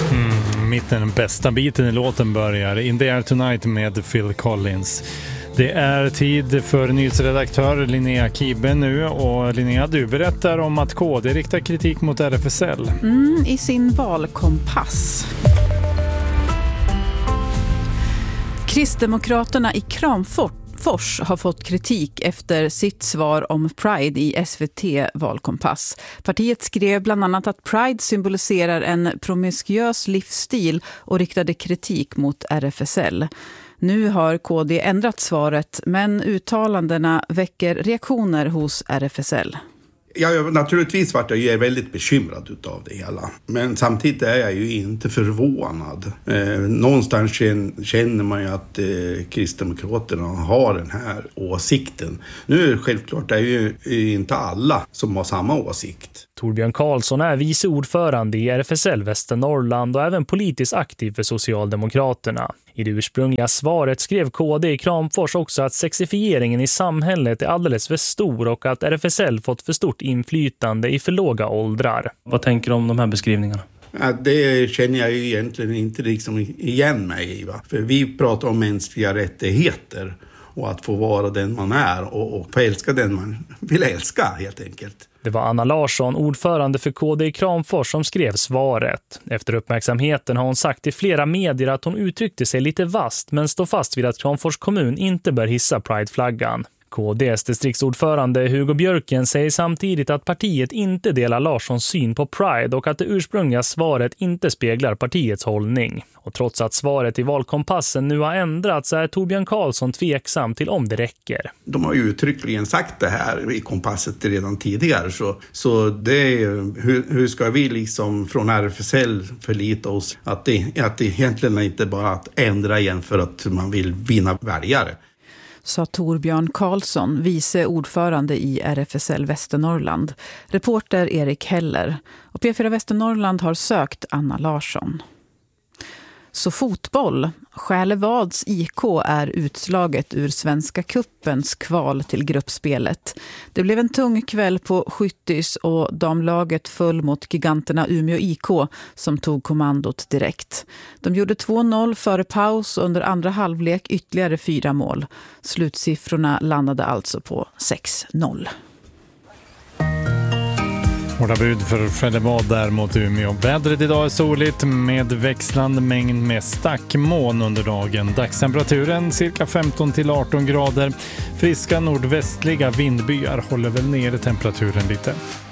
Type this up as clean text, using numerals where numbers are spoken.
Mitten den bästa biten i låten börjar In the Air Tonight med Phil Collins. Det är tid för nyhetsredaktör Linnea Kibbe nu, och Linnea, du berättar om att KD riktar kritik mot RFSL. I sin valkompass. Kristdemokraterna i Kramfors har fått kritik efter sitt svar om Pride i SVT valkompass. Partiet skrev bland annat att Pride symboliserar en promiskuös livsstil och riktade kritik mot RFSL. Nu har KD ändrat svaret, men uttalandena väcker reaktioner hos RFSL. Naturligtvis vart jag väldigt bekymrad utav det hela. Men samtidigt är jag ju inte förvånad. Någonstans känner man ju att Kristdemokraterna har den här åsikten. Nu är det självklart, det är ju inte alla som har samma åsikt. Torbjörn Karlsson är vice ordförande i RFSL Västernorrland och även politiskt aktiv för Socialdemokraterna. I det ursprungliga svaret skrev KD i Kramfors också att sexifieringen i samhället är alldeles för stor och att RFSL fått för stort inflytande i för låga åldrar. Vad tänker du om de här beskrivningarna? Ja, det känner jag ju egentligen inte liksom igen mig i. Va? För vi pratar om mänskliga rättigheter och att få vara den man är och få älska den man vill älska helt enkelt. Det var Anna Larsson, ordförande för KD i Kramfors, som skrev svaret. Efter uppmärksamheten har hon sagt till flera medier att hon uttryckte sig lite vasst, men står fast vid att Kramfors kommun inte bör hissa Pride-flaggan. KDs distriktsordförande Hugo Björken säger samtidigt att partiet inte delar Larssons syn på Pride och att det ursprungliga svaret inte speglar partiets hållning. Och trots att svaret i valkompassen nu har ändrats är Torbjörn Karlsson tveksam till om det räcker. De har ju uttryckligen sagt det här i kompasset redan tidigare, så det, hur ska vi liksom från RFSL förlita oss att det egentligen inte bara att ändra igen för att man vill vinna väljare. Sa Torbjörn Karlsson, vice ordförande i RFSL Västernorrland. Reporter Erik Heller. Och P4 Västernorrland har sökt Anna Larsson. Så fotboll. Själevads IK är utslaget ur Svenska Cupens kval till gruppspelet. Det blev en tung kväll på Skyttis och damlaget föll mot giganterna Umeå IK som tog kommandot direkt. De gjorde 2-0 före paus och under andra halvlek ytterligare 4 mål. Slutsiffrorna landade alltså på 6-0. Hårda bud för Själevad där mot Umeå. Vädret idag är soligt med växlande mängd med stackmoln under dagen. Dagstemperaturen cirka 15-18 grader. Friska nordvästliga vindbyar håller väl ner temperaturen lite.